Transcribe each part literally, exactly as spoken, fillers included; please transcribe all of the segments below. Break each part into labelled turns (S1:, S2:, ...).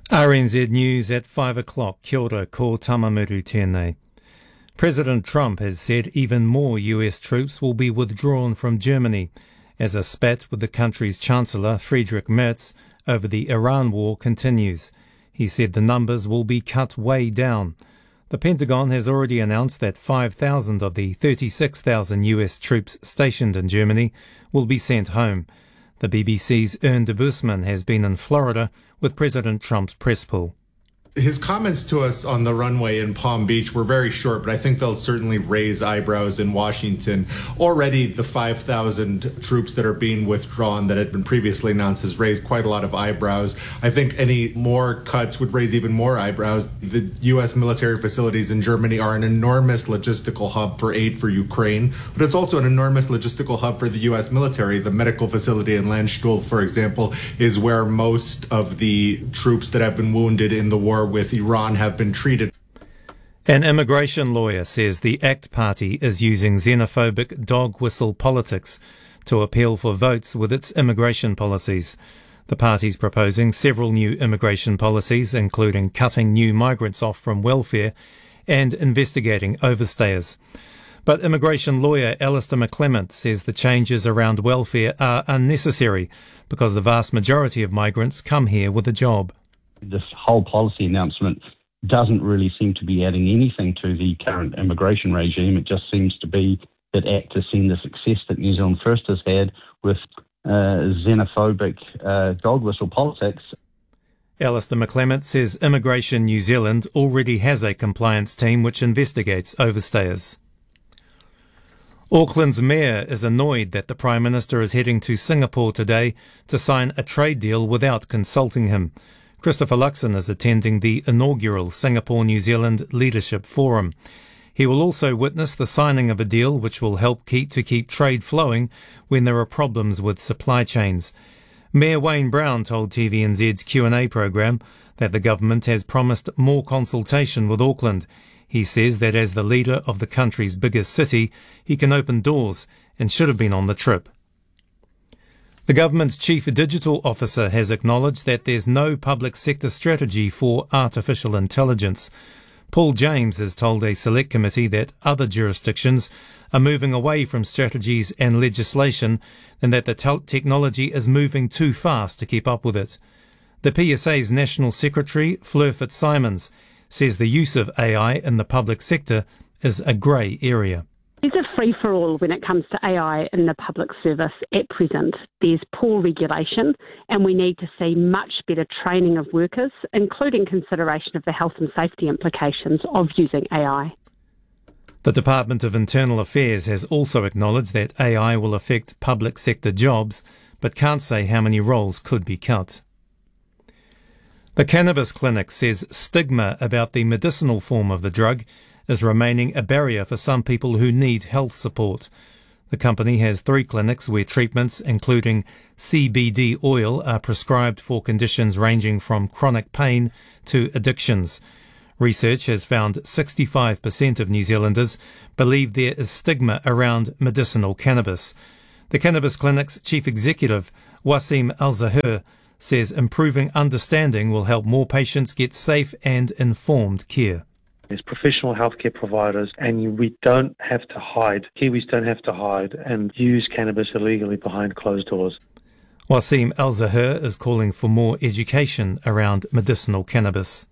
S1: R N Z News at five o'clock. Kia ora, ko Tamamiru tēnei. President Trump has said even more U S troops will be withdrawn from Germany as a spat with the country's Chancellor, Friedrich Merz, over the Iran war continues. He said the numbers will be cut way down. The Pentagon has already announced that five thousand of the thirty-six thousand U S troops stationed in Germany will be sent home. The B B C's Ern de Busman has been in Florida with President Trump's press pool.
S2: His comments to us on the runway in Palm Beach were very short, but I think they'll certainly raise eyebrows in Washington. Already, the five thousand troops that are being withdrawn that had been previously announced has raised quite a lot of eyebrows. I think any more cuts would raise even more eyebrows. The U S military facilities in Germany are an enormous logistical hub for aid for Ukraine, but it's also an enormous logistical hub for the U S military. The medical facility in Landstuhl, for example, is where most of the troops that have been wounded in the war with Iran have been treated.
S1: An immigration lawyer says the ACT Party is using xenophobic dog whistle politics to appeal for votes with its immigration policies. The party's proposing several new immigration policies, including cutting new migrants off from welfare and investigating overstayers. But immigration lawyer Alistair McClement says the changes around welfare are unnecessary because the vast majority of migrants come here with a job.
S3: This whole policy announcement doesn't really seem to be adding anything to the current immigration regime. It just seems to be that ACT has seen the success that New Zealand First has had with uh, xenophobic uh, dog whistle politics.
S1: Alistair McClement says Immigration New Zealand already has a compliance team which investigates overstayers. Auckland's mayor is annoyed that the Prime Minister is heading to Singapore today to sign a trade deal without consulting him. Christopher Luxon is attending the inaugural Singapore-New Zealand Leadership Forum. He will also witness the signing of a deal which will help keep to keep trade flowing when there are problems with supply chains. Mayor Wayne Brown told T V N Z's Q and A program that the government has promised more consultation with Auckland. He says that as the leader of the country's biggest city, he can open doors and should have been on the trip. The government's chief digital officer has acknowledged that there's no public sector strategy for artificial intelligence. Paul James has told a select committee that other jurisdictions are moving away from strategies and legislation and that the te- technology is moving too fast to keep up with it. The P S A's National Secretary, Fleur Fitzsimons, says the use of A I in the public sector is a grey area.
S4: There's a free-for-all when it comes to A I in the public service at present. There's poor regulation and we need to see much better training of workers, including consideration of the health and safety implications of using A I.
S1: The Department of Internal Affairs has also acknowledged that A I will affect public sector jobs, but can't say how many roles could be cut. The Cannabis Clinic says stigma about the medicinal form of the drug is remaining a barrier for some people who need health support. The company has three clinics where treatments, including C B D oil, are prescribed for conditions ranging from chronic pain to addictions. Research has found sixty-five percent of New Zealanders believe there is stigma around medicinal cannabis. The Cannabis Clinic's chief executive, Wasim Al-Zahir, says improving understanding will help more patients get safe and informed care.
S5: There's professional healthcare providers and we don't have to hide, Kiwis don't have to hide and use cannabis illegally behind closed doors.
S1: Wasim Al-Zahir is calling for more education around medicinal cannabis.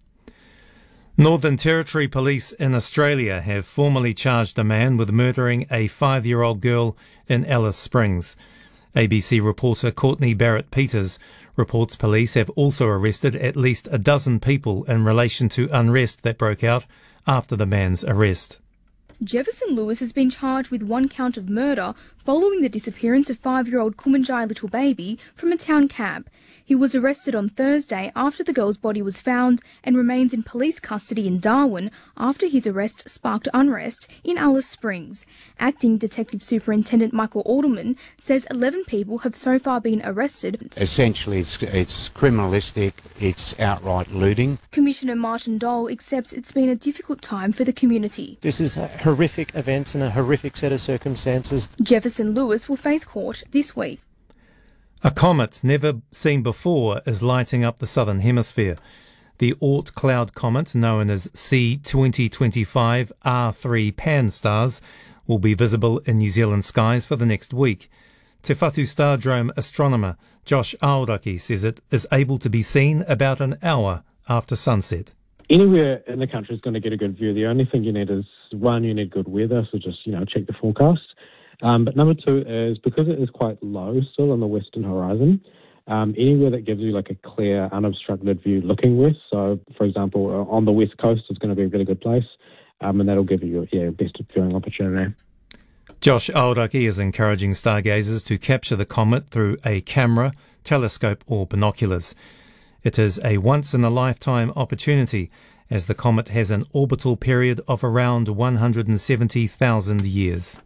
S1: Northern Territory Police in Australia have formally charged a man with murdering a five-year-old girl in Alice Springs. A B C reporter Courtney Barrett-Peters reports police have also arrested at least a dozen people in relation to unrest that broke out after the man's arrest.
S6: Jefferson Lewis has been charged with one count of murder following the disappearance of five-year-old Kumanjai little baby from a town cab. He was arrested on Thursday after the girl's body was found and remains in police custody in Darwin after his arrest sparked unrest in Alice Springs. Acting Detective Superintendent Michael Alderman says eleven people have so far been arrested.
S7: Essentially, it's, it's criminalistic, it's outright looting.
S6: Commissioner Martin Dole accepts it's been a difficult time for the community.
S8: This is a horrific events and a horrific set of circumstances.
S6: Jefferson Lewis will face court this week.
S1: A comet never seen before is lighting up the southern hemisphere. The Oort cloud comet, known as C twenty twenty-five R three Pan-STARRS, will be visible in New Zealand skies for the next week. Te Whatu Stardrome astronomer Josh Aoraki says it is able to be seen about an hour after sunset.
S9: Anywhere in the country is going to get a good view. The only thing you need is, one, you need good weather, so just, you know, check the forecast. Um, but number two is, because it is quite low still on the western horizon, um, anywhere that gives you like a clear, unobstructed view looking west. So, for example, on the west coast is going to be a really good place, um, and that'll give you yeah, best viewing opportunity.
S1: Josh Aoraki is encouraging stargazers to capture the comet through a camera, telescope or binoculars. It is a once-in-a-lifetime opportunity, as the comet has an orbital period of around one hundred seventy thousand years.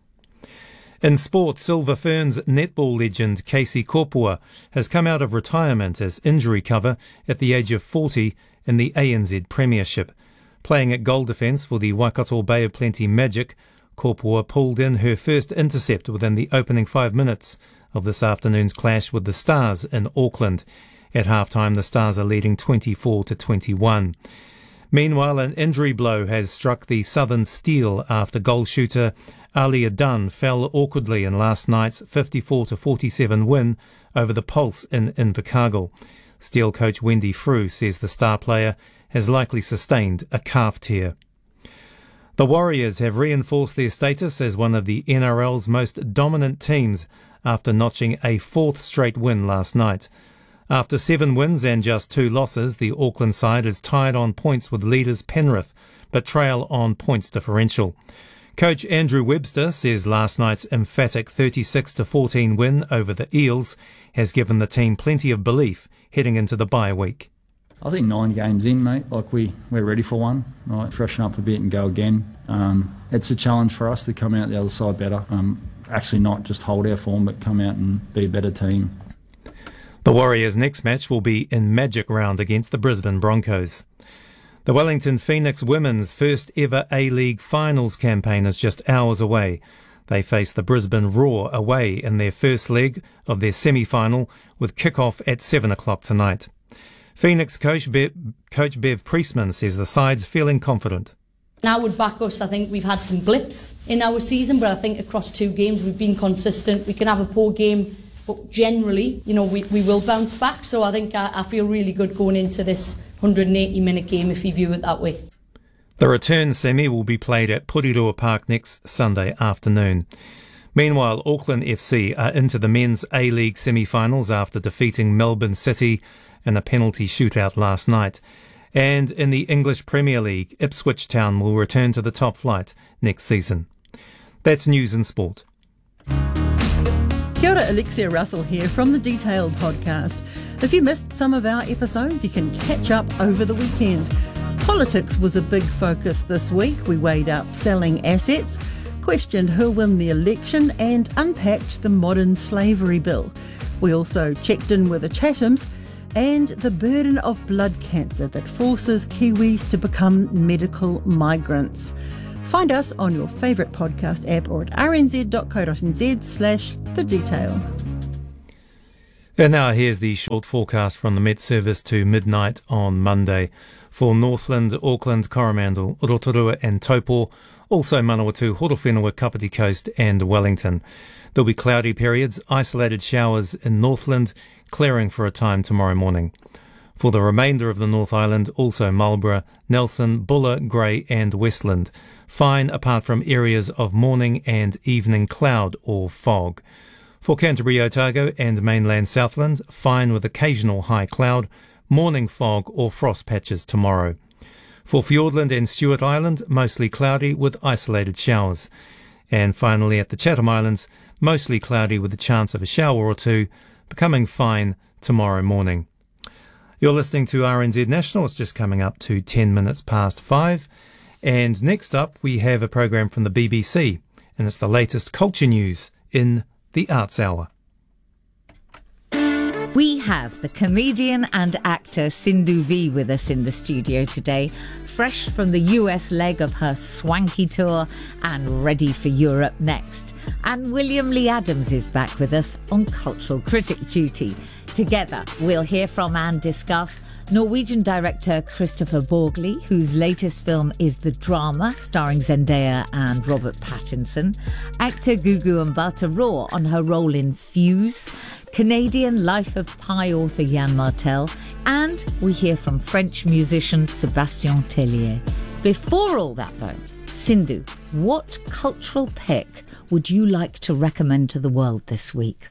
S1: In sport, Silver Ferns netball legend Casey Kopua has come out of retirement as injury cover at the age of forty in the A N Z Premiership. Playing at goal defence for the Waikato Bay of Plenty Magic, Kopua pulled in her first intercept within the opening five minutes of this afternoon's clash with the Stars in Auckland. At half-time, the Stars are leading twenty-four to twenty-one. Meanwhile, an injury blow has struck the Southern Steel after goal shooter Alia Dunn fell awkwardly in last night's fifty-four to forty-seven win over the Pulse in Invercargill. Steel coach Wendy Frew says the star player has likely sustained a calf tear. The Warriors have reinforced their status as one of the N R L's most dominant teams after notching a fourth straight win last night. After seven wins and just two losses, the Auckland side is tied on points with leaders Penrith, but trail on points differential. Coach Andrew Webster says last night's emphatic thirty-six to fourteen win over the Eels has given the team plenty of belief heading into the bye week.
S10: I think nine games in, mate, like we, we're ready for one, right? Freshen up a bit and go again. Um, it's a challenge for us to come out the other side better. Um, actually not just hold our form, but come out and be a better team.
S1: The Warriors' next match will be in Magic Round against the Brisbane Broncos. The Wellington Phoenix women's first ever A-League finals campaign is just hours away. They face the Brisbane Roar away in their first leg of their semi-final with kick-off at seven o'clock tonight. Phoenix coach Bev, coach Bev Priestman says the side's feeling confident.
S11: I would back us. I think we've had some blips in our season, but I think across two games we've been consistent. We can have a poor game, but generally, you know, we, we will bounce back. So I think I, I feel really good going into this one hundred eighty minute game if you view it that way.
S1: The return semi will be played at Porirua Park next Sunday afternoon. Meanwhile, Auckland F C are into the men's A-League semi-finals after defeating Melbourne City in a penalty shootout last night. And in the English Premier League, Ipswich Town will return to the top flight next season. That's news and sport.
S12: Kia ora, Alexia Russell here from the Detailed podcast. If you missed some of our episodes, you can catch up over the weekend. Politics was a big focus this week. We weighed up selling assets, questioned who'll win the election and unpacked the modern slavery bill. We also checked in with the Chathams and the burden of blood cancer that forces Kiwis to become medical migrants. Find us on your favourite podcast app or at rnz.co.nz slash the detail.
S1: And now here's the short forecast from the Met Service to midnight on Monday. For Northland, Auckland, Coromandel, Rotorua and Taupo, also Manawatu, Horowhenua, Kapiti Coast and Wellington. There'll be cloudy periods, isolated showers in Northland, clearing for a time tomorrow morning. For the remainder of the North Island, also Marlborough, Nelson, Buller, Grey and Westland. Fine apart from areas of morning and evening cloud or fog. For Canterbury, Otago and mainland Southland, fine with occasional high cloud, morning fog or frost patches tomorrow. For Fiordland and Stewart Island, mostly cloudy with isolated showers. And finally at the Chatham Islands, mostly cloudy with a chance of a shower or two, becoming fine tomorrow morning. You're listening to R N Z National. It's just coming up to ten minutes past five. And next up, we have a program from the B B C, and it's the latest culture news in the Arts Hour.
S13: We have the comedian and actor Sindhu V with us in the studio today, fresh from the U S leg of her swanky tour and ready for Europe next. And William Lee Adams is back with us on Cultural Critic duty. Together, we'll hear from and discuss Norwegian director Christopher Borgli, whose latest film is The Drama, starring Zendaya and Robert Pattinson, actor Gugu Mbatha Raw on her role in Fuse, Canadian Life of Pi author Yann Martel, and we hear from French musician Sébastien Tellier. Before all that, though, Sindhu, what cultural pick would you like to recommend to the world this week?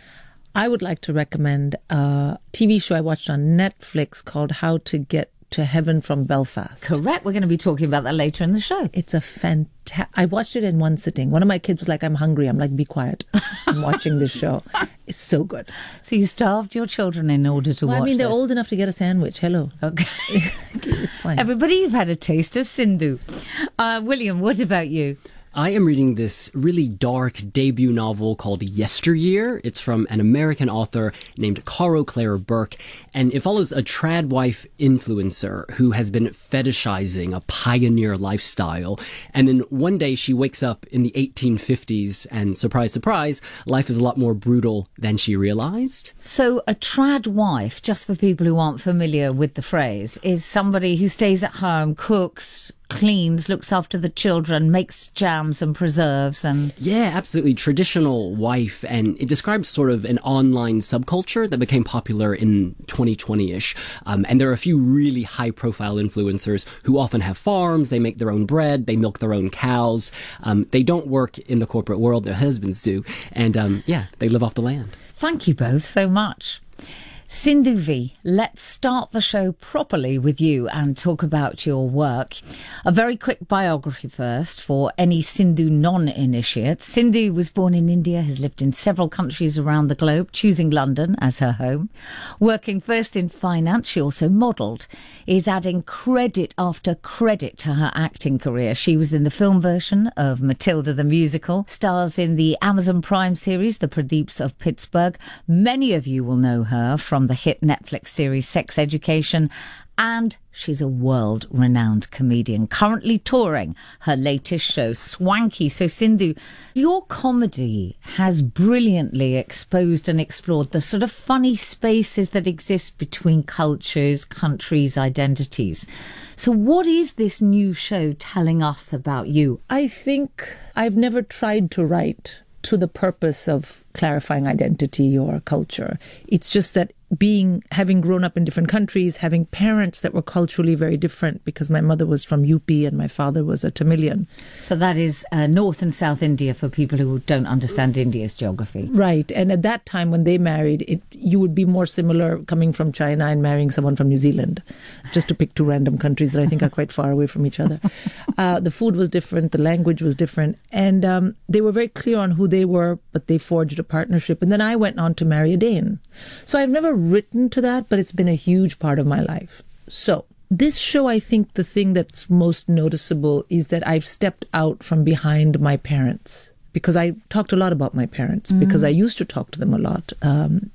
S14: I would like to recommend a T V show I watched on Netflix called How to Get to Heaven from Belfast.
S13: Correct. We're going to be talking about that later in the show.
S14: It's a fantastic... I watched it in one sitting. One of my kids was like, I'm hungry. I'm like, be quiet. I'm watching this show. It's so good.
S13: So you starved your children in order to
S14: well,
S13: watch
S14: I mean, they're
S13: this.
S14: old enough to get a sandwich. Hello.
S13: Okay.
S14: It's fine.
S13: Everybody, you've had a taste of Sindhu. Uh, William, what about you?
S15: I am reading this really dark debut novel called Yesteryear. It's from an American author named Caro Claire Burke, and it follows a trad wife influencer who has been fetishizing a pioneer lifestyle. And then one day she wakes up in the eighteen fifties, and surprise, surprise, life is a lot more brutal than she realized.
S13: So a trad wife, just for people who aren't familiar with the phrase, is somebody who stays at home, cooks, cleans, looks after the children, makes jams and preserves and...
S15: Yeah, absolutely. Traditional wife. And it describes sort of an online subculture that became popular in twenty twenty-ish. Um, and there are a few really high-profile influencers who often have farms, they make their own bread, they milk their own cows. Um, they don't work in the corporate world, their husbands do. And um, yeah, they live off the land.
S13: Thank you both so much. Sindhu V, let's start the show properly with you and talk about your work. A very quick biography first for any Sindhu non-initiate. Sindhu was born in India, has lived in several countries around the globe, choosing London as her home. Working first in finance, she also modelled, is adding credit after credit to her acting career. She was in the film version of Matilda the Musical, stars in the Amazon Prime series, The Pradeeps of Pittsburgh. Many of you will know her from the hit Netflix series Sex Education, and she's a world-renowned comedian, currently touring her latest show, Swanky. So, Sindhu, your comedy has brilliantly exposed and explored the sort of funny spaces that exist between cultures, countries, identities. So what is this new show telling us about you?
S14: I think I've never tried to write to the purpose of clarifying identity or culture. It's just that being, having grown up in different countries, having parents that were culturally very different, because my mother was from U P and my father was a Tamilian.
S13: So that is uh, North and South India for people who don't understand India's geography.
S14: Right. And at that time when they married, it you would be more similar coming from China and marrying someone from New Zealand, just to pick two random countries that I think are quite far away from each other. Uh, the food was different, the language was different, and um, they were very clear on who they were, but they forged a partnership. And then I went on to marry a Dane. So I've never written to that, but it's been a huge part of my life. So this show, I think the thing that's most noticeable is that I've stepped out from behind my parents, because I talked a lot about my parents, mm-hmm. because I used to talk to them a lot. Um,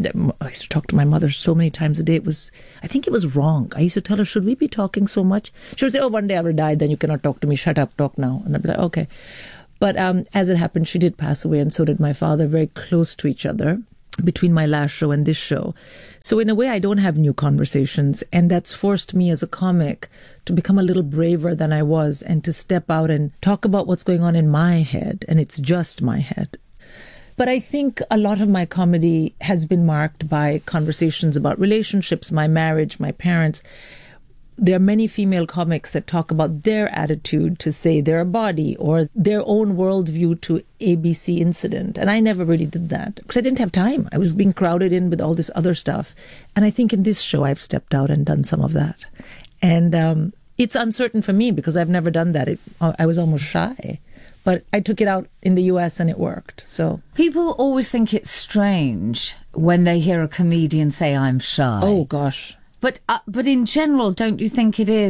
S14: I used to talk to my mother so many times a day. It was, I think it was wrong. I used to tell her, should we be talking so much? She would say, oh, one day I will die, then you cannot talk to me. Shut up, talk now. And I'd be like, okay. But um, as it happened, she did pass away, and so did my father, very close to each other between my last show and this show. So in a way, I don't have new conversations, and that's forced me as a comic to become a little braver than I was and to step out and talk about what's going on in my head, and it's just my head. But I think a lot of my comedy has been marked by conversations about relationships, my marriage, my parents. There are many female comics that talk about their attitude to, say, their body or their own worldview to A B C incident. And I never really did that because I didn't have time. I was being crowded in with all this other stuff. And I think in this show, I've stepped out and done some of that. And um, it's uncertain for me because I've never done that. It, I was almost shy. But I took it out in the U S and it worked. So
S13: people always think it's strange when they hear a comedian say, I'm shy.
S14: Oh, gosh.
S13: But uh, but in general, don't you think it is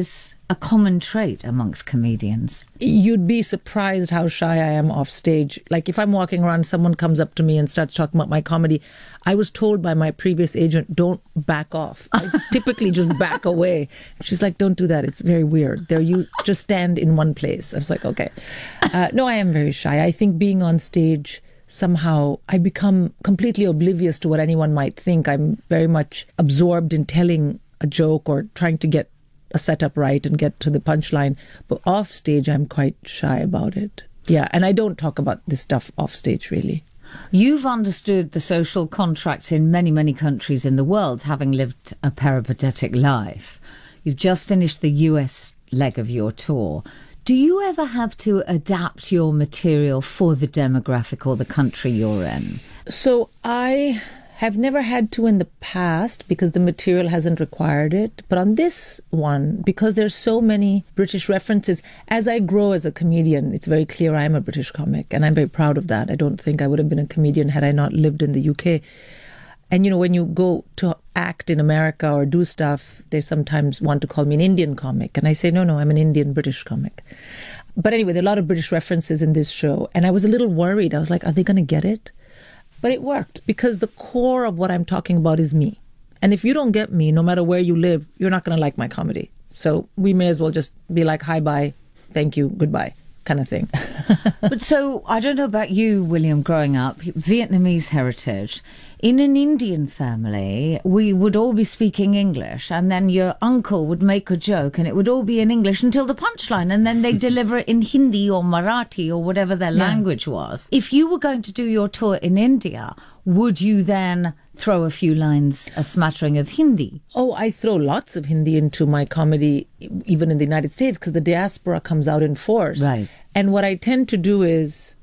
S13: a common trait amongst comedians?
S14: You'd be surprised how shy I am off stage. Like if I'm walking around, someone comes up to me and starts talking about my comedy. I was told by my previous agent, don't back off. I typically just back away. She's like, don't do that. It's very weird. There, you just stand in one place. I was like, okay. Uh, no, I am very shy. I think being on stage, somehow I become completely oblivious to what anyone might think. I'm very much absorbed in telling a joke or trying to get a setup right and get to the punchline. But off stage, I'm quite shy about it. Yeah, and I don't talk about this stuff off stage, really.
S13: You've understood the social contracts in many, many countries in the world, having lived a peripatetic life. You've just finished the U S leg of your tour. Do you ever have to adapt your material for the demographic or the country you're in?
S14: So I have never had to in the past because the material hasn't required it. But on this one, because there's so many British references, as I grow as a comedian, it's very clear I am a British comic, and I'm very proud of that. I don't think I would have been a comedian had I not lived in the U K. And, you know, when you go to act in America or do stuff, they sometimes want to call me an Indian comic. And I say, no, no, I'm an Indian British comic. But anyway, there are a lot of British references in this show. And I was a little worried. I was like, are they going to get it? But it worked because the core of what I'm talking about is me. And if you don't get me, no matter where you live, you're not going to like my comedy. So we may as well just be like, hi, bye, thank you, goodbye, kind of thing.
S13: But so, I don't know about you, William, growing up, Vietnamese heritage. In an Indian family, we would all be speaking English, and then your uncle would make a joke, and it would all be in English until the punchline, and then they'd deliver it in Hindi or Marathi or whatever their yeah. language was. If you were going to do your tour in India, would you then throw a few lines, a smattering of Hindi?
S14: Oh, I throw lots of Hindi into my comedy, even in the United States, because the diaspora comes out in force.
S13: Right.
S14: And what I tend to do is,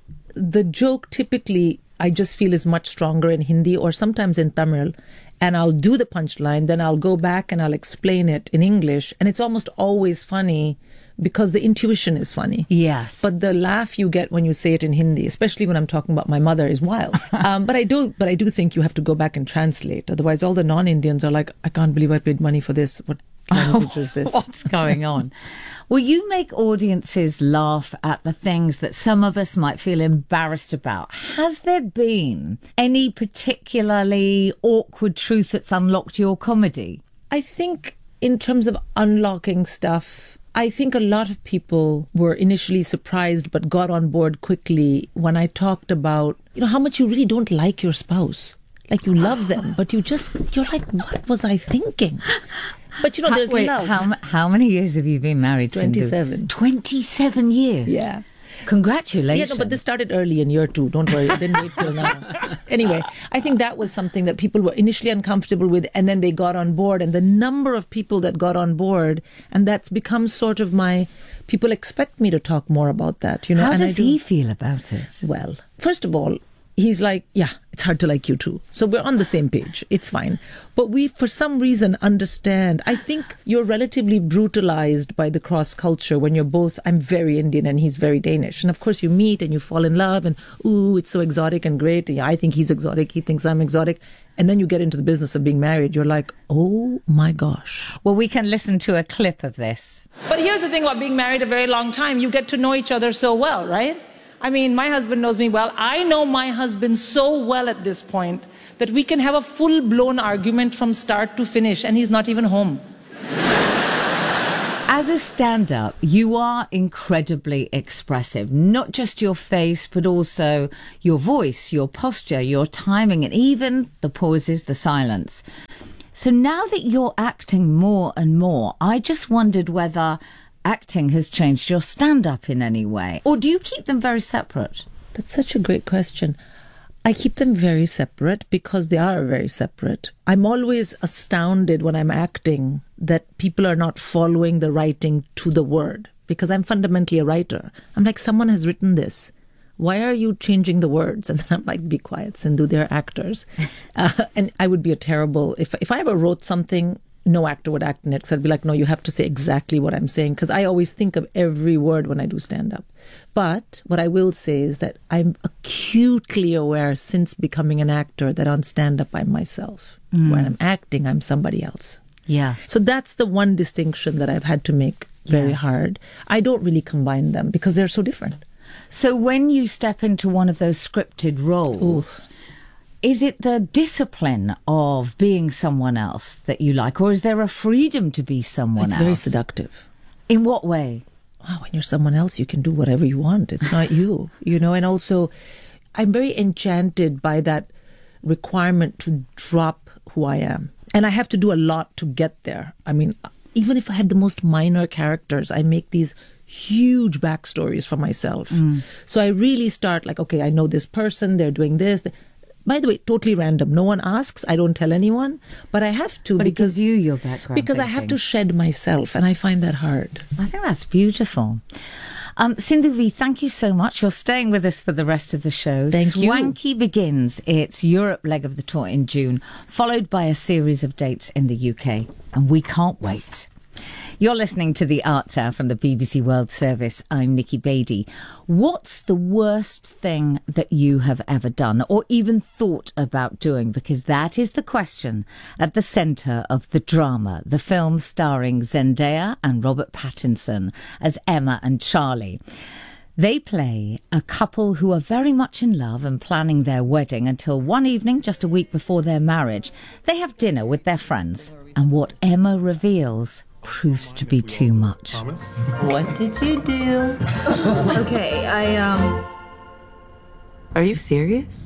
S14: the joke typically, I just feel is much stronger in Hindi or sometimes in Tamil. And I'll do the punchline, then I'll go back and I'll explain it in English. And it's almost always funny because the intuition is funny.
S13: Yes.
S14: But the laugh you get when you say it in Hindi, especially when I'm talking about my mother, is wild. um, but I do, but I do think you have to go back and translate. Otherwise, all the non-Indians are like, I can't believe I paid money for this. What language is this?
S13: What's going on? Well, you make audiences laugh at the things that some of us might feel embarrassed about. Has there been any particularly awkward truth that's unlocked your comedy?
S14: I think in terms of unlocking stuff, I think a lot of people were initially surprised but got on board quickly when I talked about, you know, how much you really don't like your spouse. Like you love them, but you just, you're like, what was I thinking? But you know, there's
S13: how, wait,
S14: love.
S13: How, how many years have you been married?
S14: twenty-seven.
S13: twenty-seven years?
S14: Yeah.
S13: Congratulations.
S14: Yeah, no, but this started early in year two. Don't worry. I didn't wait till now. Anyway, I think that was something that people were initially uncomfortable with, and then they got on board. And the number of people that got on board, and that's become sort of my, people expect me to talk more about that. You know.
S13: How
S14: and
S13: does
S14: do,
S13: he feel about it?
S14: Well, first of all, he's like, yeah, it's hard to like you too. So we're on the same page. It's fine. But we, for some reason, understand. I think you're relatively brutalized by the cross culture when you're both, I'm very Indian and he's very Danish. And of course you meet and you fall in love and, ooh, it's so exotic and great. Yeah, I think he's exotic. He thinks I'm exotic. And then you get into the business of being married. You're like, oh my gosh.
S13: Well, we can listen to a clip of this.
S16: But here's the thing about being married a very long time. You get to know each other so well, right? I mean, my husband knows me well. I know my husband so well at this point that we can have a full-blown argument from start to finish, and he's not even home.
S13: As a stand-up, you are incredibly expressive. Not just your face, but also your voice, your posture, your timing, and even the pauses, the silence. So now that you're acting more and more, I just wondered whether acting has changed your stand-up in any way? Or do you keep them very separate?
S14: That's such a great question. I keep them very separate because they are very separate. I'm always astounded when I'm acting that people are not following the writing to the word, because I'm fundamentally a writer. I'm like, someone has written this. Why are you changing the words? And then I'm like, be quiet, Sindhu, they're actors. Uh, and I would be a terrible, if if I ever wrote something, no actor would act in it, because I'd be like, no, you have to say exactly what I'm saying, because I always think of every word when I do stand-up. But what I will say is that I'm acutely aware since becoming an actor that on stand-up I'm myself. Mm. When I'm acting, I'm somebody else.
S13: Yeah.
S14: So that's the one distinction that I've had to make very
S13: Yeah.
S14: hard. I don't really combine them because they're so different.
S13: So when you step into one of those scripted roles, Ooh. is it the discipline of being someone else that you like, or is there a freedom to be someone
S14: it's
S13: else?
S14: It's very seductive.
S13: In what way?
S14: Wow, when you're someone else, you can do whatever you want. It's not you, you know. And also, I'm very enchanted by that requirement to drop who I am. And I have to do a lot to get there. I mean, even if I had the most minor characters, I make these huge backstories for myself. Mm. So I really start like, okay, I know this person, they're doing this. By the way, totally random. No one asks. I don't tell anyone. But I have to
S13: but
S14: because
S13: it gives you your background.
S14: Because
S13: thinking.
S14: I have to shed myself, and I find that hard.
S13: I think that's beautiful. Um, Sindhu V, thank you so much. You're staying with us for the rest of the show.
S14: Thank you.
S13: Swanky begins its Europe leg of the tour in June, followed by a series of dates in the U K. And we can't wait. You're listening to The Arts Hour from the B B C World Service. I'm Nikki Beattie. What's the worst thing that you have ever done or even thought about doing? Because that is the question at the centre of The Drama, the film starring Zendaya and Robert Pattinson as Emma and Charlie. They play a couple who are very much in love and planning their wedding until one evening, just a week before their marriage, they have dinner with their friends. And what Emma reveals proves to be too much.
S17: What did you do?
S18: Okay, I, um...
S17: Are you serious?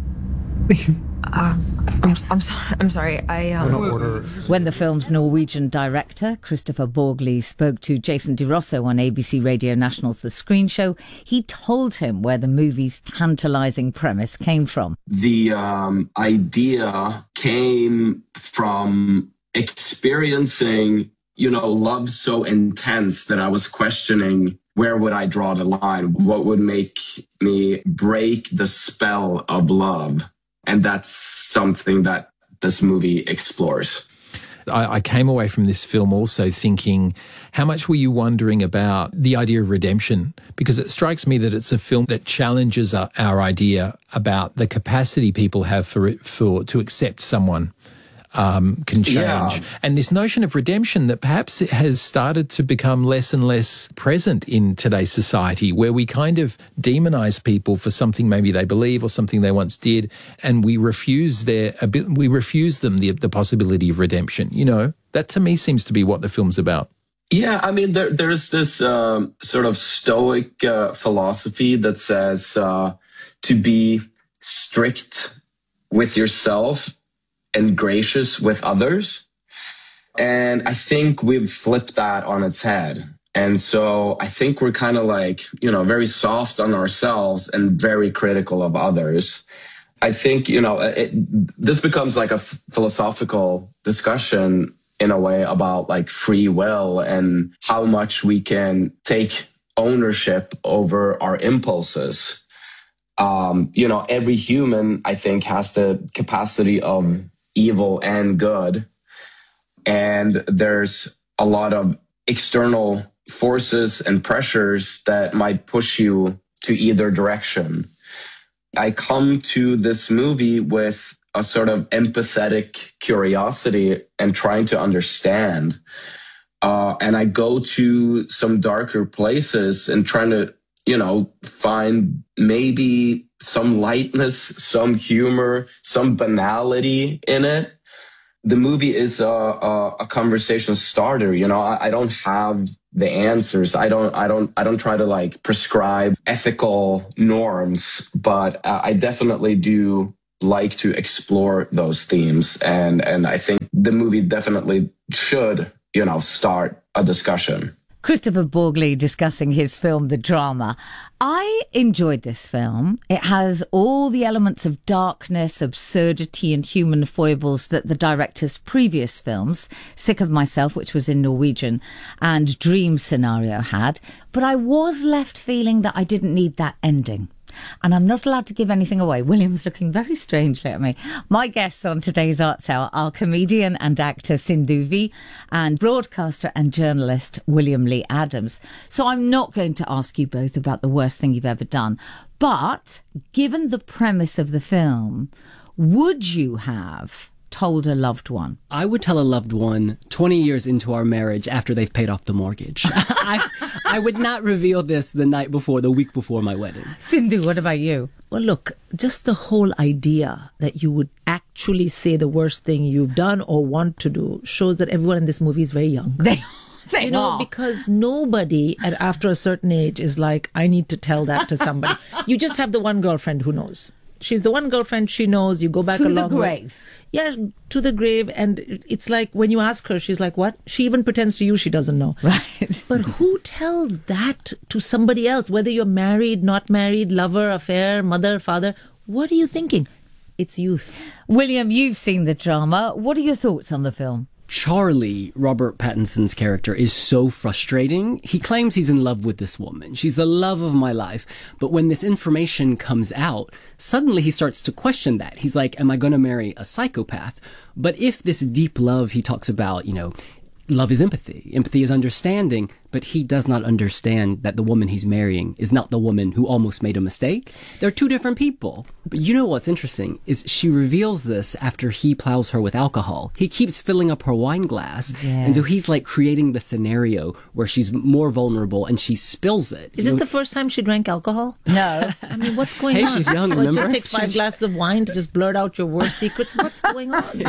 S18: uh, I'm, I'm, so, I'm sorry, I, um...
S13: When the film's Norwegian director, Christopher Borgli, spoke to Jason DeRosso on A B C Radio National's The Screen Show, he told him where the movie's tantalising premise came from.
S19: The um, idea came from experiencing, you know, love so intense that I was questioning, where would I draw the line? What would make me break the spell of love? And that's something that this movie explores.
S20: I, I came away from this film also thinking, how much were you wondering about the idea of redemption? Because it strikes me that it's a film that challenges our, our idea about the capacity people have for it, for to accept someone. Um, can change. Yeah. And this notion of redemption that perhaps it has started to become less and less present in today's society, where we kind of demonize people for something maybe they believe or something they once did, and we refuse their we refuse them the, the possibility of redemption. You know, that to me seems to be what the film's about.
S19: Yeah, I mean, there, there's this um, sort of stoic uh, philosophy that says uh, to be strict with yourself and gracious with others. And I think we've flipped that on its head. And so I think we're kind of like, you know, very soft on ourselves and very critical of others. I think, you know, it, this becomes like a f- philosophical discussion in a way about like free will and how much we can take ownership over our impulses. Um, you know, every human, I think, has the capacity of evil and good. And there's a lot of external forces and pressures that might push you to either direction. I come to this movie with a sort of empathetic curiosity and trying to understand. Uh, and I go to some darker places and trying to, you know, find maybe some lightness, some humor, some banality in it. The movie is a, a, a conversation starter. You know, I, I don't have the answers. I don't, I don't, I don't try to like prescribe ethical norms, but uh, I definitely do like to explore those themes. And, and I think the movie definitely should, you know, start a discussion.
S13: Christopher Borgli discussing his film, The Drama. I enjoyed this film. It has all the elements of darkness, absurdity and human foibles that the director's previous films, Sick of Myself, which was in Norwegian, and Dream Scenario had. But I was left feeling that I didn't need that ending. And I'm not allowed to give anything away. William's looking very strangely at me. My guests on today's Arts Hour are comedian and actor Sindhu V and broadcaster and journalist William Lee Adams. So I'm not going to ask you both about the worst thing you've ever done. But given the premise of the film, would you have told a loved one?
S15: I would tell a loved one twenty years into our marriage after they've paid off the mortgage. I, I would not reveal this the night before, the week before my wedding.
S13: Sindhu, what about you?
S14: Well, look, just the whole idea that you would actually say the worst thing you've done or want to do shows that everyone in this movie is very young.
S13: They They
S14: you know,
S13: are.
S14: because nobody at after a certain age is like, I need to tell that to somebody. You just have the one girlfriend who knows. She's the one girlfriend she knows. You go back
S13: To
S14: a
S13: the
S14: long way.
S13: grave.
S14: Yeah, to the grave. And it's like when you ask her, she's like, what? She even pretends to you she doesn't know.
S13: Right.
S14: But who tells that to somebody else? Whether you're married, not married, lover, affair, mother, father. What are you thinking? It's youth.
S13: William, you've seen the drama. What are your thoughts on the film?
S15: Charlie, Robert Pattinson's character, is so frustrating. He claims he's in love with this woman. She's the love of my life. But when this information comes out, suddenly he starts to question that. He's like, am I going to marry a psychopath? But if this deep love he talks about, you know, love is empathy. Empathy is understanding. But he does not understand that the woman he's marrying is not the woman who almost made a mistake. They're two different people. But you know what's interesting is she reveals this after he plows her with alcohol. He keeps filling up her wine glass.
S13: Yes.
S15: And so he's like creating the scenario where she's more vulnerable and she spills it.
S14: Is
S15: You
S14: this
S15: know,
S14: the first time she drank alcohol?
S13: No.
S14: I mean, what's going
S15: Hey,
S14: on?
S15: she's young,
S14: Well,
S15: remember?
S14: It just takes five
S15: She's-
S14: glasses of wine to just blurt out your worst secrets. What's going on?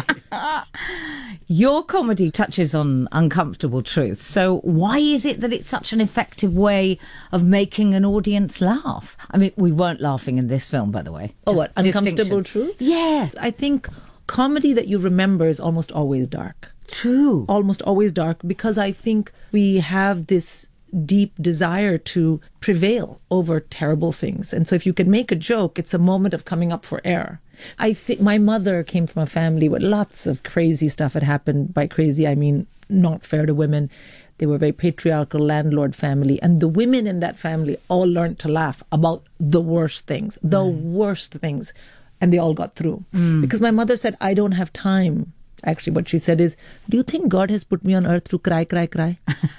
S13: Your comedy touches on uncomfortable truths. So why is it that it's such an effective way of making an audience laugh? I mean, we weren't laughing in this film, by the way.
S14: Oh,
S13: Just
S14: what? Uncomfortable
S13: distinction.
S14: truth?
S13: Yes.
S14: I think comedy that you remember is almost always dark.
S13: True.
S14: Almost always dark, because I think we have this deep desire to prevail over terrible things. And so if you can make a joke, it's a moment of coming up for air. I think my mother came from a family where lots of crazy stuff had happened. By crazy, I mean not fair to women. They were a very patriarchal landlord family. And the women in that family all learned to laugh about the worst things, the mm. worst things. And they all got through. Mm. Because my mother said, I don't have time. Actually, what she said is, do you think God has put me on earth to cry, cry, cry?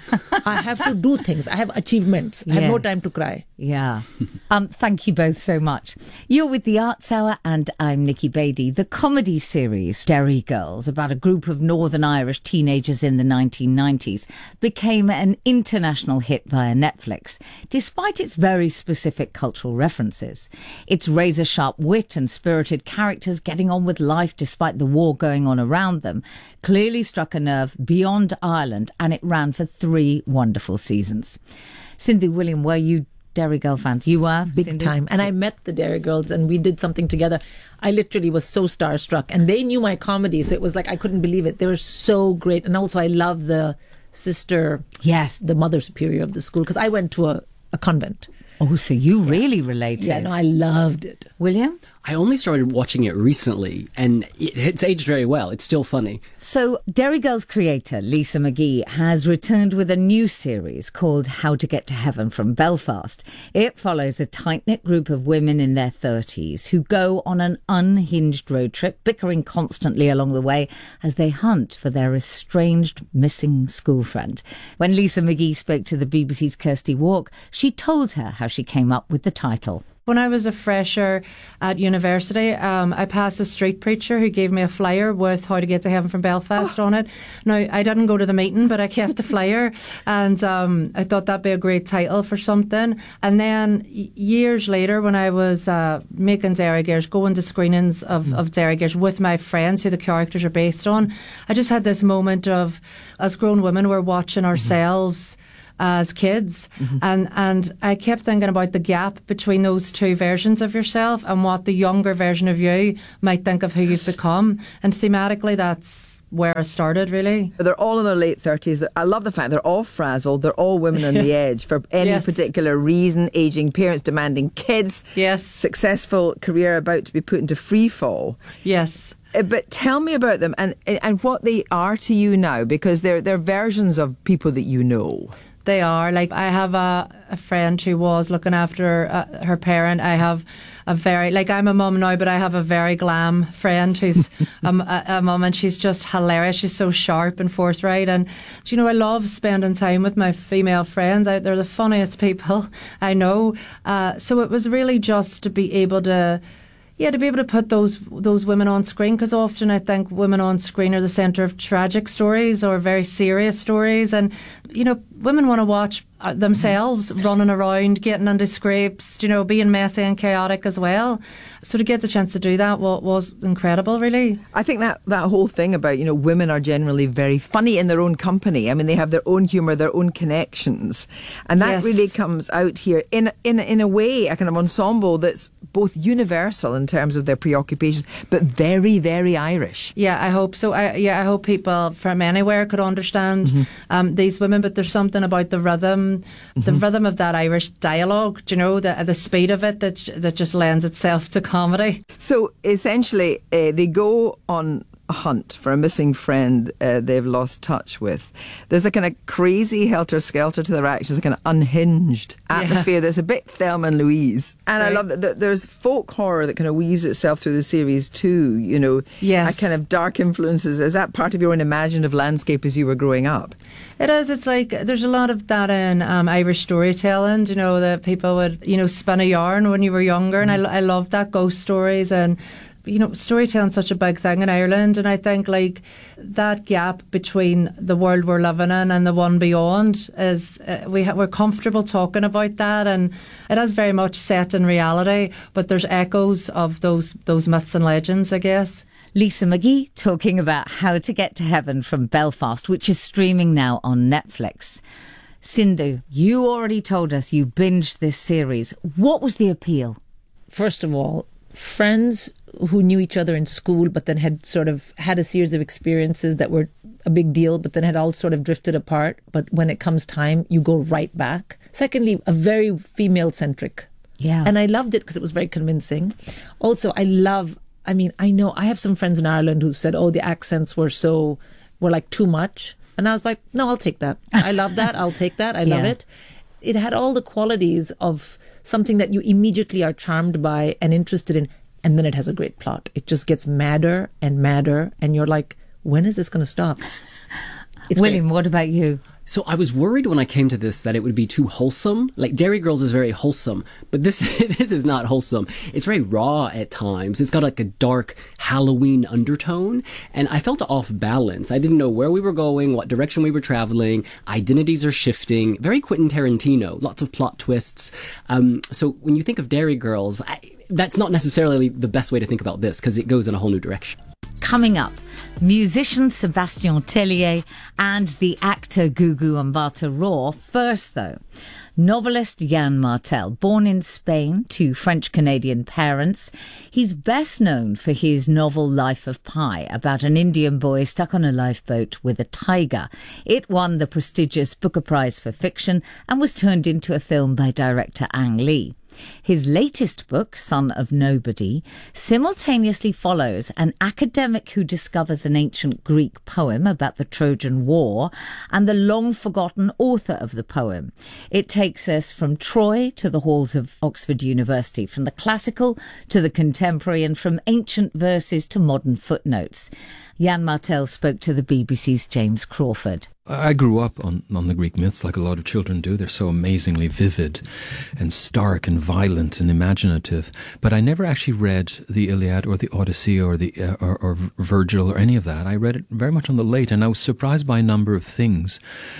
S14: I have to do things. I have achievements. I
S13: Yes.
S14: have no time to cry.
S13: Yeah. um, thank you both so much. You're with the Arts Hour and I'm Nikki Beattie. The comedy series Derry Girls, about a group of Northern Irish teenagers in the nineteen nineties, became an international hit via Netflix, despite its very specific cultural references. Its razor-sharp wit and spirited characters getting on with life despite the war going on around them clearly struck a nerve beyond Ireland, and it ran for three wonderful seasons. Cindy, William, were you Derry Girl fans? You were?
S14: Big
S13: Cindy?
S14: time. And I met the Derry Girls and we did something together. I literally was so starstruck. And they knew my comedy, so it was like I couldn't believe it. They were so great. And also I love the sister,
S13: yes,
S14: the mother superior of the school, because I went to a, a convent.
S13: Oh, so you really related.
S14: Yeah, no, I loved it.
S13: William?
S15: I only started watching it recently, and it, it's aged very well. It's still funny.
S13: So, Derry Girls creator Lisa McGee has returned with a new series called How to Get to Heaven from Belfast. It follows a tight-knit group of women in their thirties who go on an unhinged road trip, bickering constantly along the way as they hunt for their estranged missing school friend. When Lisa McGee spoke to the B B C's Kirsty Walk, she told her how she came up with the title.
S21: When I was a fresher at university, um, I passed a street preacher who gave me a flyer with How to Get to Heaven from Belfast oh. on it. Now, I didn't go to the meeting, but I kept the flyer, and um, I thought that'd be a great title for something. And then y- years later, when I was uh, making Derry Girls, going to screenings of, mm. of Derry Girls with my friends who the characters are based on, I just had this moment of, as grown women, we're watching ourselves mm-hmm. as kids, mm-hmm. and and I kept thinking about the gap between those two versions of yourself and what the younger version of you might think of who you've become. And thematically, that's where I started, really.
S22: They're all in their late thirties. I love the fact they're all frazzled. They're all women on the edge for any yes. particular reason. Aging parents demanding kids.
S21: Yes.
S22: Successful career about to be put into free fall.
S21: Yes.
S22: But tell me about them and and what they are to you now, because they're they're versions of people that you know.
S21: They are. Like, I have a, a friend who was looking after uh, her parent. I have a very, like, I'm a mum now, but I have a very glam friend who's um, a, a mum, and she's just hilarious. She's so sharp and forthright. And, you know, I love spending time with my female friends. I, they're the funniest people I know. Uh, so it was really just to be able to Yeah, to be able to put those those women on screen, because often I think women on screen are the centre of tragic stories or very serious stories, and you know, women want to watch themselves mm-hmm. running around, getting into scrapes, you know, being messy and chaotic as well. So to get the chance to do that was, was incredible, really.
S22: I think that, that whole thing about, you know, women are generally very funny in their own company. I mean, they have their own humour, their own connections. And that
S21: Yes.
S22: really comes out here in, in, in a way, a kind of ensemble that's both universal in terms of their preoccupations, but very, very Irish.
S21: Yeah, I hope so. I, yeah, I hope people from anywhere could understand
S22: Mm-hmm.
S21: um, these women, but there's something about the rhythm, the
S22: Mm-hmm.
S21: rhythm of that Irish dialogue, you know, the, the speed of it that, that just lends itself to comedy.
S22: So essentially, uh, they go on a hunt for a missing friend uh, they've lost touch with. There's a kind of crazy helter-skelter to their actions, a kind of unhinged atmosphere that's a bit Thelma and Louise. And
S21: Right.
S22: I love that th- there's folk horror that kind of weaves itself through the series too, you know.
S21: Yes.
S22: A kind of dark influences. Is that part of your own imaginative landscape as you were growing up?
S21: It is. It's like there's a lot of that in um, Irish storytelling. You know, that people would, you know, spin a yarn when you were younger, and I, I love that, ghost stories, and you know, storytelling's such a big thing in Ireland. And I think like that gap between the world we're living in and the one beyond is uh, we ha- we're comfortable talking about that, and it is very much set in reality. But there's echoes of those those myths and legends, I guess.
S13: Lisa McGee talking about How to Get to Heaven from Belfast, which is streaming now on Netflix. Sindhu, you already told us you binged this series. What was the appeal?
S14: First of all, friends who knew each other in school, but then had sort of had a series of experiences that were a big deal, but then had all sort of drifted apart. But when it comes time, you go right back. Secondly, a very female-centric.
S13: Yeah.
S14: And I loved it because it was very convincing. Also, I love, I mean, I know, I have some friends in Ireland who said, oh, the accents were so, were like too much. And I was like, no, I'll take that. I love that. I'll take that. I love
S13: Yeah.
S14: it. It had all the qualities of something that you immediately are charmed by and interested in. And then it has a great plot. It just gets madder and madder. And you're like, when is this going to stop? It's
S13: William, what about you?
S15: So I was worried when I came to this that it would be too wholesome. Like Derry Girls is very wholesome, but this this is not wholesome. It's very raw at times. It's got like a dark Halloween undertone, and I felt off balance. I didn't know where we were going, what direction we were traveling. Identities are shifting. Very Quentin Tarantino. Lots of plot twists. Um, so when you think of Derry Girls, I, that's not necessarily the best way to think about this because it goes in a whole new direction.
S13: Coming up, musician Sébastien Tellier and the actor Gugu Mbatha-Raw. First, though, novelist Yann Martel, born in Spain to French-Canadian parents. He's best known for his novel Life of Pi, about an Indian boy stuck on a lifeboat with a tiger. It won the prestigious Booker Prize for Fiction and was turned into a film by director Ang Lee. His latest book, Son of Nobody, simultaneously follows an academic who discovers an ancient Greek poem about the Trojan War and the long-forgotten author of the poem. It takes us from Troy to the halls of Oxford University, from the classical to the contemporary, and from ancient verses to modern footnotes. Yann Martel spoke to the B B C's James Crawford.
S2: I grew up on, on the Greek myths like a lot of children do. They're so amazingly vivid and stark and violent and imaginative. But I never actually read the Iliad or the Odyssey or the uh, or, or Virgil or any of that. I read it very much on the late, and I was surprised by a number of things.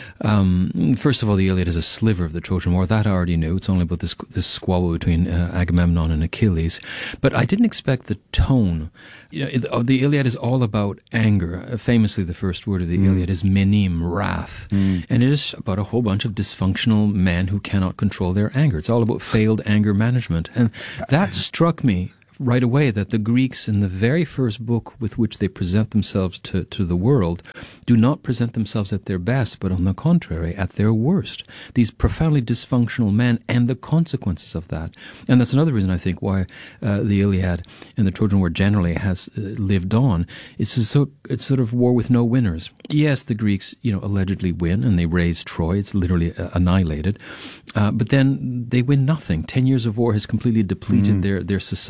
S2: Um, first of all, the Iliad is a sliver of the Trojan War. That I already knew. It's only about this, this squabble between uh, Agamemnon and Achilles. But I didn't expect the tone. You know, it, the Iliad is all about anger. Uh, famously, the first word of the mm. Iliad is menim, wrath. Mm. And it is about a whole bunch of dysfunctional men who cannot control their anger. It's all about failed anger management. And that struck me right away, that the Greeks in the very first book with which they present themselves to, to the world do not present themselves at their best, but on the contrary, at their worst. These profoundly dysfunctional men and the consequences of that. And that's another reason, I think, why uh, the Iliad and the Trojan War generally has uh, lived on. It's a so, it's sort of war with no winners. Yes, the Greeks, you know, allegedly win, and they raise Troy. It's literally uh, annihilated. Uh, but then they win nothing. Ten years of war has completely depleted mm. their, their society.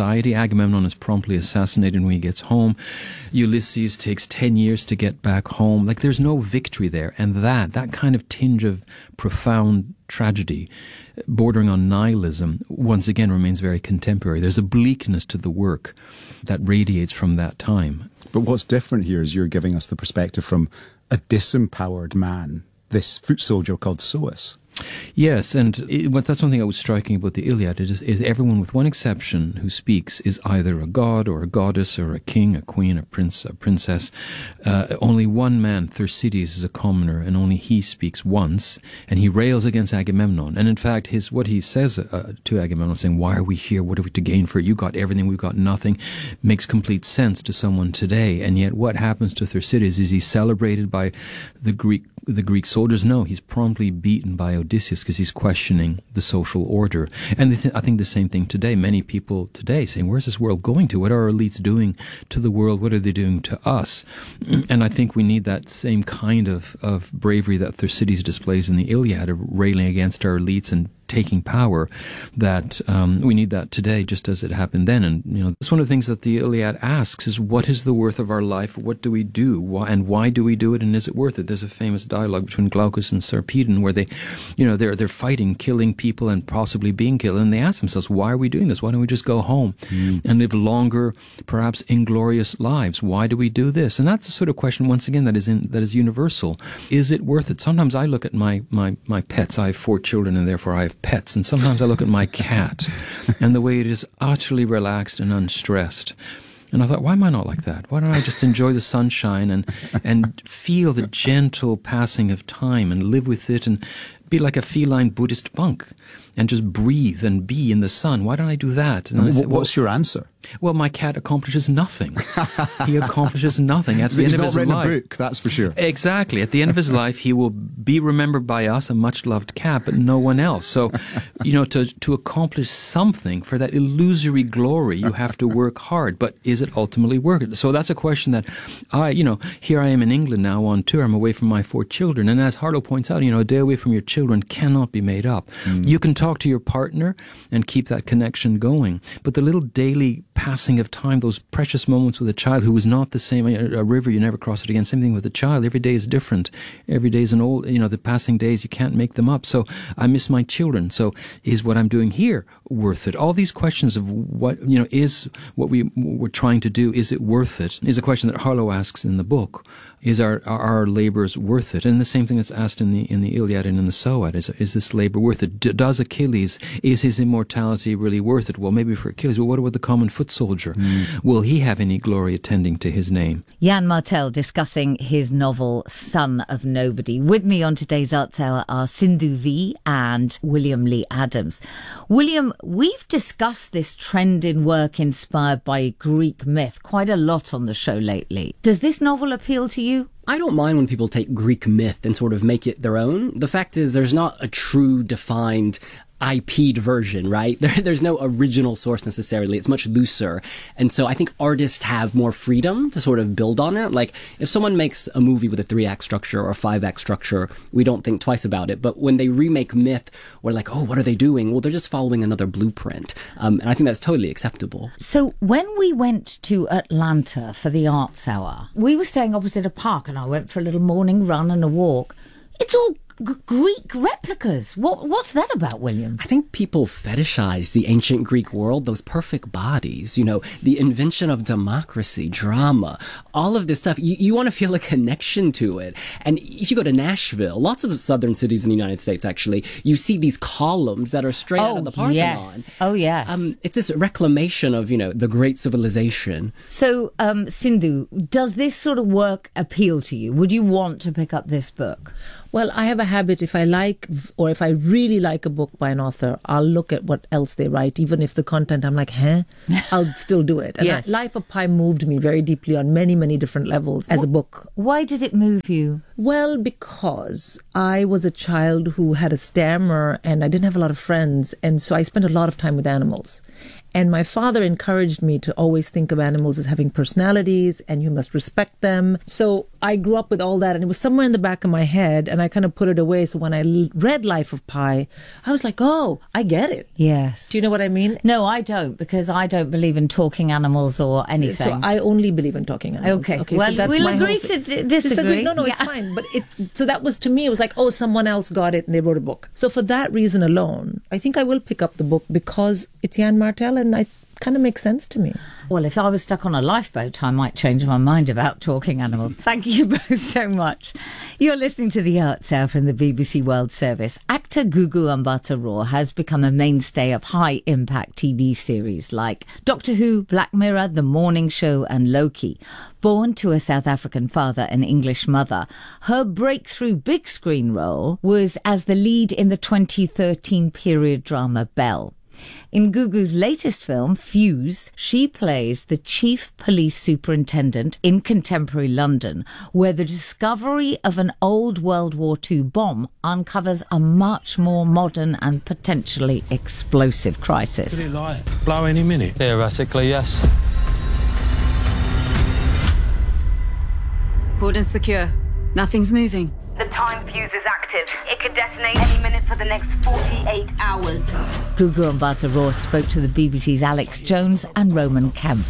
S2: Agamemnon is promptly assassinated when he gets home. Ulysses takes ten years to get back home. Like, there's no victory there. And that, that kind of tinge of profound tragedy, bordering on nihilism, once again remains very contemporary. There's a bleakness to the work that radiates from that time.
S3: But what's different here is you're giving us the perspective from a disempowered man, this foot soldier called Soas.
S2: Yes, and it, but that's one thing that was striking about the Iliad. It is, is everyone, with one exception, who speaks is either a god or a goddess or a king, a queen, a prince, a princess. Uh, only one man, Thersites, is a commoner, and only he speaks once, and he rails against Agamemnon. And in fact, his what he says uh, to Agamemnon, saying, "Why are we here? What are we to gain for it? You got everything, we've got nothing," makes complete sense to someone today. And yet, what happens to Thersites? Is he celebrated by the Greek the Greek soldiers? No, he's promptly beaten by Odysseus because he's questioning the social order. And th- I think the same thing today. Many people today saying, where's this world going to? What are our elites doing to the world? What are they doing to us? And I think we need that same kind of, of bravery that Thersites displays in the Iliad, of railing against our elites and taking power, that um, we need that today just as it happened then. And, you know, that's one of the things that the Iliad asks is, what is the worth of our life? What do we do? Why, and why do we do it? And is it worth it? There's a famous dialogue between Glaucus and Sarpedon where they, you know, they're, they're fighting, killing people and possibly being killed. And they ask themselves, why are we doing this? Why don't we just go home mm. and live longer, perhaps inglorious lives? Why do we do this? And that's the sort of question, once again, that is in, that is universal. Is it worth it? Sometimes I look at my, my, my pets. I have four children and therefore I have pets, and sometimes I look at my cat and the way it is utterly relaxed and unstressed, and I thought, why am I not like that? Why don't I just enjoy the sunshine and and feel the gentle passing of time and live with it and be like a feline Buddhist monk and just breathe and be in the sun? Why don't I do that? And
S3: and
S2: I said,
S3: what's
S2: well,
S3: your answer?
S2: Well, my cat accomplishes nothing. He accomplishes nothing. At the
S3: He's
S2: end of
S3: not
S2: his
S3: written
S2: life,
S3: a book, that's for sure.
S2: Exactly. At the end of his life, he will be remembered by us, a much-loved cat, but no one else. So, you know, to to accomplish something, for that illusory glory, you have to work hard. But is it ultimately worth it? So that's a question that I, you know, here I am in England now on tour. I'm away from my four children. And as Harlow points out, you know, a day away from your children cannot be made up. Mm. You can talk to your partner and keep that connection going. But the little daily passing of time, those precious moments with a child who is not the same, a, a river, you never cross it again. Same thing with a child. Every day is different. Every day is an old, you know, the passing days, you can't make them up. So I miss my children. So is what I'm doing here worth it? All these questions of what, you know, is what we, we're trying to do, is it worth it? Is a question that Harlow asks in the book. Is our, are our labors worth it? And the same thing that's asked in the in the Iliad and in the Soad. Is, is this labor worth it? D- does Achilles, is his immortality really worth it? Well, maybe for Achilles, well, what about the common foot soldier? Mm. Will he have any glory attending to his name?
S13: Jan Martel discussing his novel Son of Nobody. With me on today's Arts Hour are Sindhu Vee and William Lee Adams. William, we've discussed this trend in work inspired by Greek myth quite a lot on the show lately. Does this novel appeal to you?
S15: I don't mind when people take Greek myth and sort of make it their own. The fact is, there's not a true defined I P'd version, right? There, there's no original source necessarily. It's much looser. And so I think artists have more freedom to sort of build on it. Like, if someone makes a movie with a three-act structure or a five-act structure, we don't think twice about it. But when they remake myth, we're like, oh, what are they doing? Well, they're just following another blueprint. Um, and I think that's totally acceptable.
S13: So when we went to Atlanta for the Arts Hour, we were staying opposite a park and I went for a little morning run and a walk. It's all G- Greek replicas. What what's that about, William?
S15: I think people fetishize the ancient Greek world, those perfect bodies, you know, the invention of democracy, drama, all of this stuff. You, you want to feel a connection to it. And if you go to Nashville, lots of southern cities in the United States, actually, you see these columns that are straight
S13: oh,
S15: out of the Parthenon.
S13: Yes. Oh, yes.
S15: Um, it's this reclamation of, you know, the great civilization.
S13: So, um, Sindhu, does this sort of work appeal to you? Would you want to pick up this book?
S14: Well, I have a habit, if I like, or if I really like a book by an author, I'll look at what else they write, even if the content, I'm like, huh? I'll still do it. And
S13: Yes.
S14: I, Life of Pi moved me very deeply on many, many different levels as a book.
S13: Why did it move you?
S14: Well, because I was a child who had a stammer and I didn't have a lot of friends. And so I spent a lot of time with animals. And my father encouraged me to always think of animals as having personalities and you must respect them. So I grew up with all that, and it was somewhere in the back of my head, and I kind of put it away. So when I l- read Life of Pi, I was like, oh, I get it.
S13: Yes.
S14: Do you know what I mean?
S13: No, I don't, because I don't believe in talking animals or anything.
S14: So I only believe in talking animals.
S13: Okay,
S14: okay
S13: well,
S14: so that's
S13: we'll
S14: my
S13: agree
S14: whole
S13: to
S14: thing.
S13: d- disagree.
S14: No, no,
S13: Yeah.
S14: it's fine. But it, so that was, to me, it was like, oh, someone else got it and they wrote a book. So for that reason alone, I think I will pick up the book because it's Yann Martel, and I kind of makes sense to me.
S13: Well, if I was stuck on a lifeboat, I might change my mind about talking animals. Thank you both so much. You're listening to The Arts Hour from the B B C World Service. Actor Gugu Mbatha-Raw has become a mainstay of high-impact T V series like Doctor Who, Black Mirror, The Morning Show and Loki. Born to a South African father and English mother, her breakthrough big screen role was as the lead in the twenty thirteen period drama Belle. In Gugu's latest film, Fuse, she plays the chief police superintendent in contemporary London, where the discovery of an old World War Two bomb uncovers a much more modern and potentially explosive crisis.
S4: Could it like blow any minute?
S5: Theoretically, yes.
S23: Cordon secure. Nothing's moving.
S24: The time fuse is active. It could detonate any minute for the next forty-eight hours.
S13: Gugu Mbatha-Raw spoke to the B B C's Alex Jones and Roman Kemp.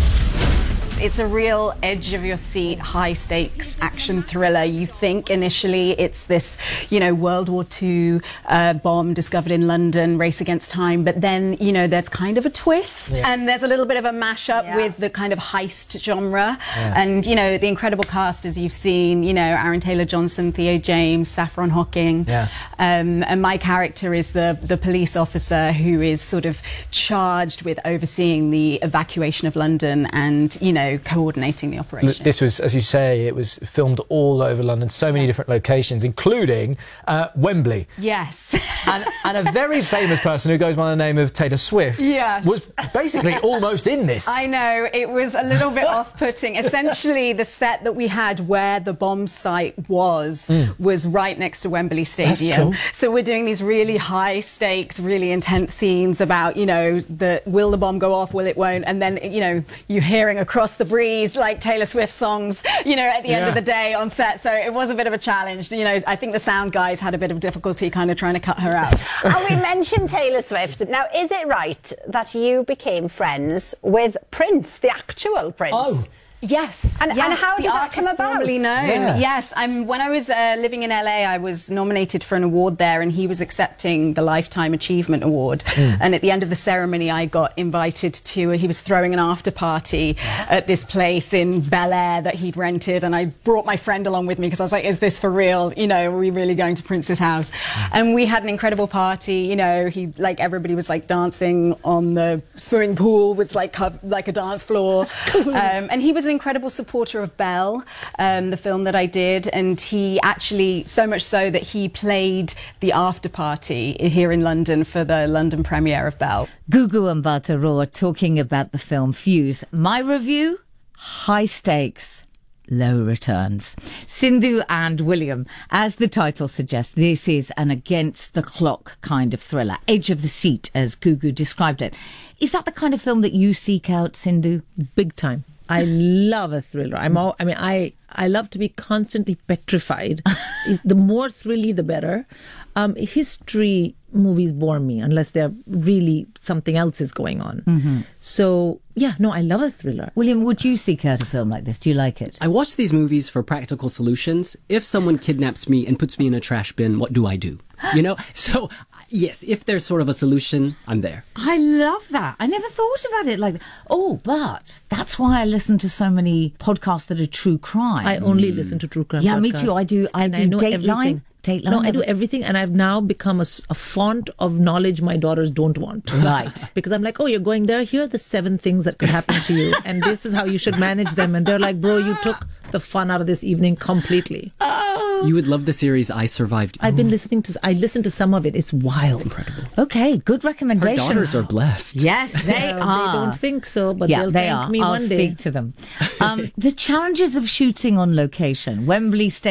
S25: It's a real edge-of-your-seat, high-stakes action thriller. You think initially it's this, you know, World War Two uh, bomb discovered in London, race against time, but then, you know, there's kind of a twist, yeah. and there's a little bit of a mashup yeah. with the kind of heist genre. Yeah. And, you know, the incredible cast, as you've seen, you know, Aaron Taylor-Johnson, Theo James, Saffron Hawking. Yeah. Um, and my character is the, the police officer who is sort of charged with overseeing the evacuation of London and, you know, coordinating the operation.
S26: This was, as you say, it was filmed all over London, so many different locations, including uh, Wembley.
S25: Yes.
S26: and, and a very famous person who goes by the name of Taylor Swift
S25: yes.
S26: was basically almost in this.
S25: I know, it was a little bit off-putting. Essentially, the set that we had where the bomb site was, mm. was right next to Wembley Stadium. Cool. So we're doing these really high-stakes, really intense scenes about, you know, the will the bomb go off, will it won't, and then, you know, you're hearing across the breeze like Taylor Swift songs, you know, at the yeah. end of the day on set. So it was a bit of a challenge. You know, I think the sound guys had a bit of difficulty kind of trying to cut her out.
S27: And we mentioned Taylor Swift. Now, is it right that you became friends with Prince, the actual Prince?
S26: Oh.
S25: Yes.
S27: And,
S25: yes,
S27: and how did that come about?
S25: Formerly known.
S26: Yeah.
S25: Yes. I'm, when I was uh, living in L A, I was nominated for an award there, and he was accepting the Lifetime Achievement Award. Mm. And at the end of the ceremony, I got invited to, he was throwing an after party at this place in Bel Air that he'd rented, and I brought my friend along with me because I was like, is this for real? You know, are we really going to Prince's house? Mm. And we had an incredible party. You know, he, like, everybody was like dancing on the swimming pool, was like, like a dance floor. Cool. Um, and he was an incredible supporter of Belle, um, the film that I did, and he actually, so much so that he played the after party here in London for the London premiere of Belle.
S13: Gugu Mbatha-Raw talking about the film Fuse. My review? High stakes, low returns. Sindhu and William, as the title suggests, this is an against-the-clock kind of thriller. Edge of the seat, as Gugu described it. Is that the kind of film that you seek out, Sindhu?
S14: Big time. I love a thriller. I'm all, I mean, I, I love to be constantly petrified. The more thrilly, the better. Um, history movies bore me unless they're really something else is going on. Mm-hmm. So, yeah, no, I love a thriller.
S13: William, would you seek out a film like this? Do you like it?
S15: I watch these movies for practical solutions. If someone kidnaps me and puts me in a trash bin, what do I do? You know? So, yes, if there's sort of a solution, I'm there.
S13: I love that. I never thought about it like that. Oh, but that's why I listen to so many podcasts that are true crime.
S14: I only mm. listen to true crime
S13: yeah,
S14: podcasts.
S13: me too. I do, I do
S14: I know
S13: Dateline.
S14: Everything. Dateline. No, I do everything, and I've now become a, a font of knowledge my daughters don't want.
S13: Right.
S14: Because I'm like, oh, you're going there? Here are the seven things that could happen to you, and this is how you should manage them. And they're like, bro, you took the fun out of this evening completely.
S15: Oh. You would love the series I Survived.
S14: I've been listening to, I listened to some of it. It's wild.
S15: Incredible.
S13: Okay, good recommendations.
S15: Her daughters are blessed.
S13: Yes, they
S14: uh,
S13: are.
S14: They don't think so, but
S13: yeah,
S14: they'll
S13: they
S14: thank
S13: are.
S14: me
S13: I'll
S14: one day.
S13: I'll speak to them. Um, the challenges of shooting on location. Wembley Stadium.